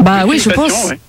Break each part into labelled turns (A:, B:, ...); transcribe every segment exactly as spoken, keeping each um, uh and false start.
A: Bah oui, je pense. Ouais.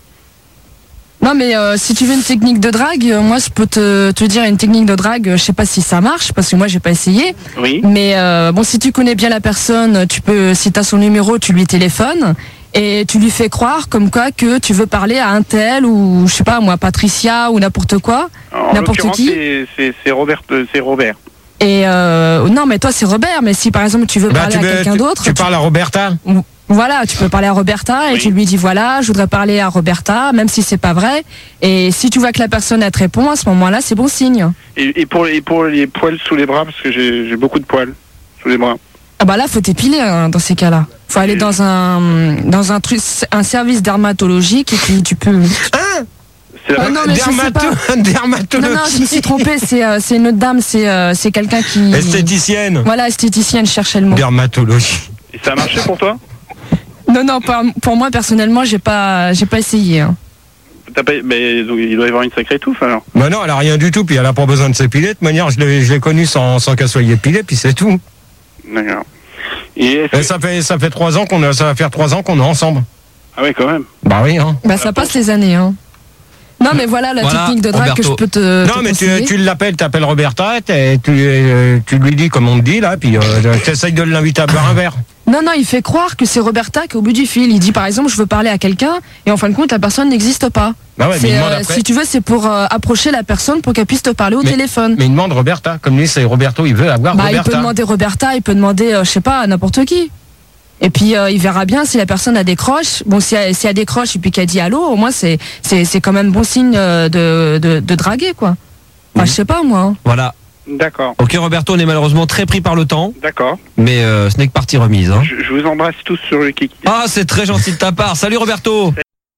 A: Non mais euh, si tu veux une technique de drague, euh, moi je peux te, te dire une technique de drague, euh, je sais pas si ça marche parce que moi j'ai pas essayé.
B: Oui.
A: Mais euh, bon, si tu connais bien la personne, tu peux, si t'as son numéro, tu lui téléphones et tu lui fais croire comme quoi que tu veux parler à un tel ou je sais pas moi Patricia ou n'importe quoi,
B: en
A: n'importe qui.
B: C'est, c'est, c'est Robert, c'est Robert.
A: Et euh, non mais toi c'est Robert, mais si par exemple tu veux
C: bah,
A: parler
C: tu
A: à
C: veux,
A: quelqu'un
C: tu,
A: d'autre,
C: tu, tu parles à Roberta.
A: Voilà, tu peux parler à Roberta et oui. tu lui dis voilà, je voudrais parler à Roberta, même si c'est pas vrai. Et si tu vois que la personne elle te répond, à ce moment-là, c'est bon signe.
B: Et, et, pour, et pour les poils sous les bras, parce que j'ai, j'ai beaucoup de poils sous les bras.
A: Ah bah là, faut t'épiler hein, dans ces cas-là. Faut aller dans un dans un truc, un service dermatologique et puis tu peux.
C: Hein
B: C'est la
A: ah, non, mais
C: Dermato... dermatologie.
A: Non, non, je me suis trompée. C'est euh, c'est une autre dame. C'est euh, c'est quelqu'un qui.
C: Esthéticienne.
A: Voilà, esthéticienne. Je cherchais le mot.
C: Dermatologie.
B: Et ça a marché pour toi?
A: Non, non, pour, pour moi personnellement, j'ai pas, j'ai pas essayé. Hein.
B: T'as pas, mais il doit y avoir une sacrée touffe alors.
C: Bah non, elle a rien du tout, puis elle a pas besoin de s'épiler. De toute manière, je l'ai, je l'ai connue sans, sans qu'elle soit épilée, puis c'est tout.
B: D'accord. Et,
C: Et ça fait, ça fait trois ans qu'on a, ça va faire trois ans qu'on est ensemble.
B: Ah oui, quand même.
C: Bah oui, hein.
A: Bah ça passe les années, hein. Non mais voilà la
D: voilà,
A: technique de drague
D: Roberto.
A: que je peux te.
C: Non
A: te
C: mais tu,
A: conseiller.
C: tu l'appelles, t'appelles Roberta, tu, euh, tu lui dis comme on te dit là, puis euh, t'essayes de l'inviter à boire un verre.
A: Non, non, il fait croire que c'est Roberta qui est au bout du fil. Il dit par exemple je veux parler à quelqu'un et en fin de compte la personne n'existe pas.
C: Bah ouais, mais il
A: C'est,
C: demande
A: euh,
C: après.
A: si tu veux c'est pour euh, approcher la personne pour qu'elle puisse te parler au
C: Mais-
A: téléphone.
C: Mais il demande Roberta, comme lui c'est Roberto, il veut avoir
A: Bah il
C: Roberta.
A: peut demander Roberta, il peut demander euh, je sais pas n'importe qui. Et puis euh, il verra bien si la personne a décroche. Bon si elle, si elle décroche et puis qu'elle dit allô, au moins c'est c'est c'est quand même bon signe euh, de de, de draguer quoi. Enfin je sais pas moi. Hein.
D: Voilà.
B: D'accord.
D: Ok Roberto, on est malheureusement très pris par le temps,
B: D'accord.
D: mais euh, ce n'est que partie remise. Hein.
B: Je, je vous embrasse tous sur le kiki.
D: Ah, c'est très gentil de ta part. Salut Roberto.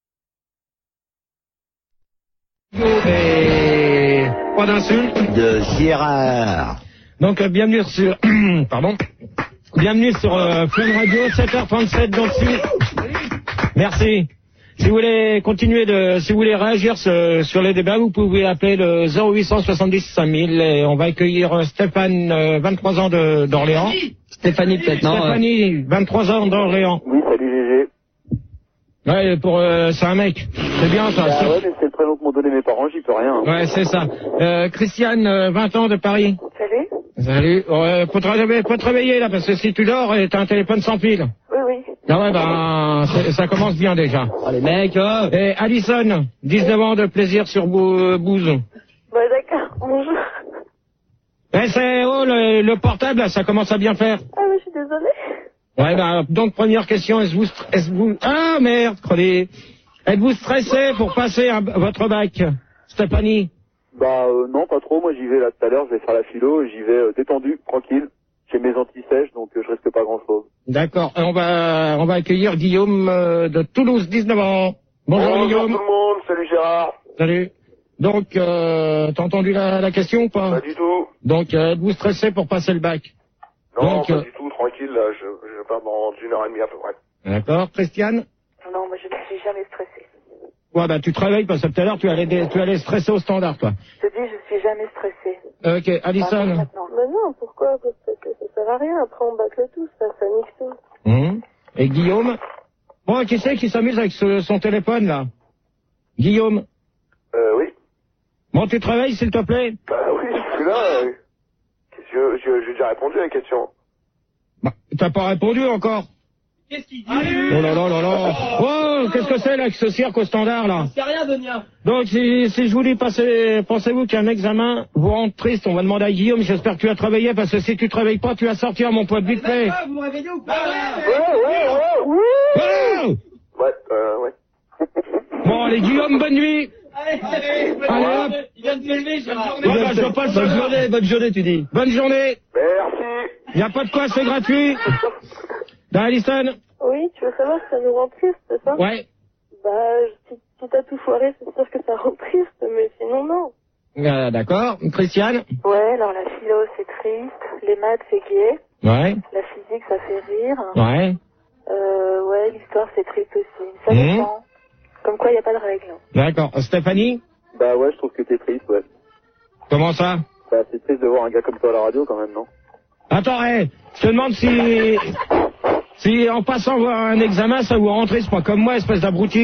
E: Et pas d'insulte.
F: De Gérard.
E: Donc euh, bienvenue sur pardon. Bienvenue sur euh, Fun Radio sept heures trente-sept donc si merci. Si vous voulez continuer de si vous voulez réagir sur, sur les débats, vous pouvez appeler le zéro huit cent soixante-dix cinq mille et on va accueillir Stéphane euh, vingt-trois ans de d'Orléans.
G: Stéphanie peut-être non.
E: Stéphanie vingt-trois ans d'Orléans.
H: Oui, salut Gégé.
E: Ouais, pour euh, c'est un mec. C'est bien ça.
H: Ah ouais, mais c'est le prénom que m'ont donné mes parents, j'y peux rien.
E: Ouais, c'est ça. Euh, Christiane, euh, vingt ans de Paris.
H: Salut.
E: Salut. Ouais, faut te réveiller, faut te réveiller là, parce que si tu dors, t'as un téléphone sans fil.
H: Oui, oui.
E: Ah ouais, ben, c'est- ça commence bien déjà.
G: Oh, les mecs, oh.
E: Et Alison, dix-neuf ans de plaisir sur Bou- Bouze.
H: Bah d'accord, bonjour.
E: Eh, c'est, oh, le, le portable, là, ça commence à bien faire.
H: Ah mais je suis désolée.
E: Ouais, ben, donc, première question, est-ce vous, stre- est-ce vous, ah, merde, crevez. Êtes-vous stressé pour passer un- votre bac, Stéphanie?
H: Bah euh, non, pas trop, moi j'y vais là tout à l'heure, je vais faire la philo, j'y vais euh, détendu, tranquille. J'ai mes anti-sèches, donc euh, je risque pas grand-chose.
E: D'accord. On va, on va accueillir Guillaume euh, de Toulouse, dix-neuf ans. Bonjour,
H: Bonjour
E: Guillaume.
H: tout le monde, salut Gérard.
E: Salut. Donc, euh, t'as entendu la, la question ou pas?
H: Pas du tout.
E: Donc, euh, êtes-vous stressé pour passer le bac?
H: Non,
E: Donc,
H: pas
E: euh,
H: du tout, tranquille, là, je, je vais pas dans une heure et demie à peu près.
E: D'accord. Christiane?
H: Non, moi je ne suis jamais stressée.
E: Ouais, bah, tu te réveilles parce que tout à l'heure, tu allais, dé- tu allais stresser au standard, toi.
H: Je te dis, je suis jamais stressée.
E: Ok. Alison?
H: Maintenant. Mais non, pourquoi? Parce que ça sert à rien, après on bâcle tout, ça, ça nique tout.
E: Hum. Et Guillaume? Bon, qui c'est qui s'amuse avec ce- son téléphone, là? Guillaume?
H: Euh, oui.
E: Bon, tu te réveilles, s'il te plaît?
H: Bah oui, je suis là. Euh, je, je, j'ai déjà répondu à la question.
E: Bah, t'as pas répondu encore?
G: Qu'est-ce qu'il dit?
E: Oh là là là là. Oh, qu'est-ce que c'est là, avec ce cirque au standard là?
G: C'est rien, Donia.
E: Donc si, si je vous dis, passez, pensez-vous qu'un examen vous rend triste? On va demander à Guillaume, j'espère que tu as travaillé, parce que si tu travailles pas, tu vas sortir mon poids de vite fait.
G: Vous me réveillez ou pas?
H: Ouais, ouais, ouais, oui.
E: Oh
H: Ouais, euh, ouais.
E: bon, allez, Guillaume, bonne nuit.
G: Allez, allez,
E: Allez, hop.
G: il vient de se lever, Gérard.
E: Bon, bah, je passe bonne journée, bonne journée, tu dis. Bonne journée.
H: Merci.
E: Y a pas de quoi, c'est gratuit. Ben, Alison?
H: Oui, tu veux savoir si ça nous rend triste, c'est ça?
E: Ouais.
H: Bah, si, si t'as tout foiré, c'est sûr que ça rend triste, mais sinon, non.
E: Euh, d'accord. Christiane?
H: Ouais, alors la philo, c'est triste, les maths, c'est gai,
E: Ouais.
H: la physique, ça fait rire.
E: Ouais.
H: Euh, ouais, l'histoire, c'est triste aussi. Ça
E: Mmh.
H: dépend. Comme quoi, il n'y a pas de règle.
E: D'accord. Stéphanie?
H: Bah ouais, je trouve que t'es triste, ouais.
E: Comment ça?
H: Bah, c'est triste de voir un gars comme toi à la radio, quand même, non?
E: Attends, hey, je te demande si, si en passant voir un examen, ça vous rend triste, pas comme moi, espèce d'abruti.